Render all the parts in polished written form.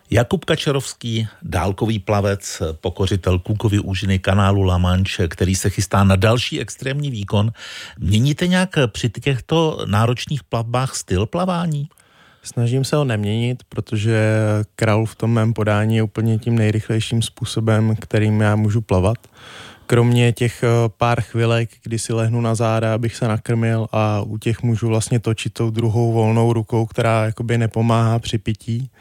Jakub Kačerovský, dálkový plavec, pokořitel Cookovy úžiny kanálu La Manche, který se chystá na další extrémní výkon. Měníte nějak při těchto náročných plavbách styl plavání? Snažím se ho neměnit, protože kraul v tom mém podání je úplně tím nejrychlejším způsobem, kterým já můžu plavat. Kromě těch pár chvilek, kdy si lehnu na záda, abych se nakrmil a u těch můžu vlastně točit tou druhou volnou rukou, která jakoby nepomáhá při pití.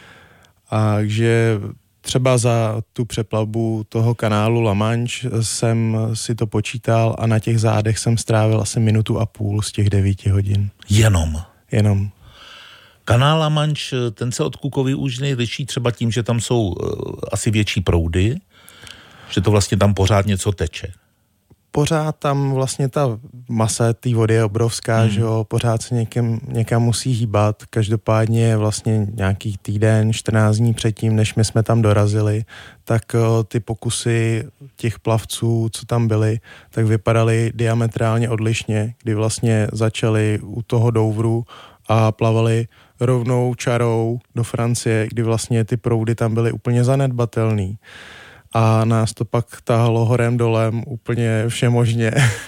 Takže třeba za tu přeplavbu toho kanálu La Manche jsem si to počítal a na těch zádech jsem strávil asi 1,5 minuty z těch 9 hodin. Jenom. Kanál La Manche, ten se od Cookovy úžiny liší třeba tím, že tam jsou asi větší proudy, že to vlastně tam pořád něco teče. Pořád tam vlastně ta masa té vody je obrovská, že jo, pořád se někam musí hýbat. Každopádně vlastně nějaký týden, 14 dní předtím, než my jsme tam dorazili, tak ty pokusy těch plavců, co tam byly, tak vypadaly diametrálně odlišně, kdy vlastně začali u toho Douvru a plavali rovnou čarou do Francie, kdy vlastně ty proudy tam byly úplně zanedbatelný. A nás to pak tahalo horem dolem úplně všemožně.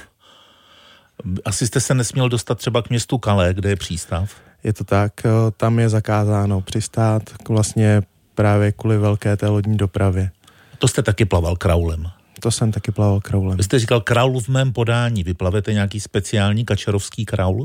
Asi jste se nesměl dostat třeba k městu Calais, kde je přístav? Je to tak, tam je zakázáno přistát vlastně právě kvůli velké té lodní dopravě. To jste taky plaval kraulem? To jsem taky plaval kraulem. Vy jste říkal kraul v mém podání. Vy plavete nějaký speciální kačerovský kraul?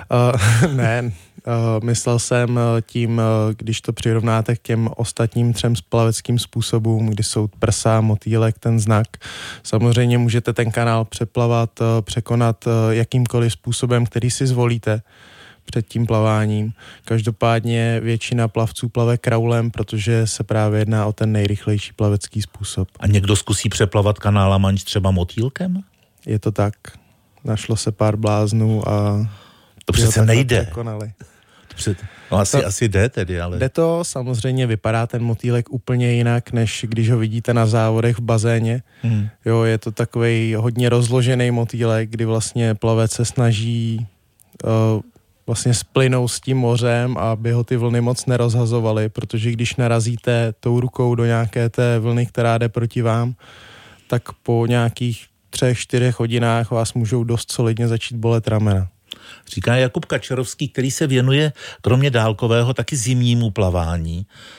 Ne, myslel jsem tím, když to přirovnáte k těm ostatním 3 plaveckým způsobům, kdy jsou prsa, motýlek, ten znak. Samozřejmě můžete ten kanál přeplavat, překonat jakýmkoliv způsobem, který si zvolíte před tím plaváním. Každopádně většina plavců plave kraulem, protože se právě jedná o ten nejrychlejší plavecký způsob. A někdo zkusí přeplavat kanál La Manche třeba motýlkem? Je to tak. Našlo se pár bláznů a to přece nejde. No asi jde tedy, ale... Jde to, samozřejmě vypadá ten motýlek úplně jinak, než když ho vidíte na závodech v bazéně. Jo, je to takovej hodně rozložený motýlek, kdy vlastně plavec se snaží vlastně splynou s tím mořem, aby ho ty vlny moc nerozhazovaly, protože když narazíte tou rukou do nějaké té vlny, která jde proti vám, tak po nějakých 3-4 hodinách vás můžou dost solidně začít bolet ramena. Říká Jakub Kačerovský, který se věnuje kromě dálkového taky zimnímu plavání.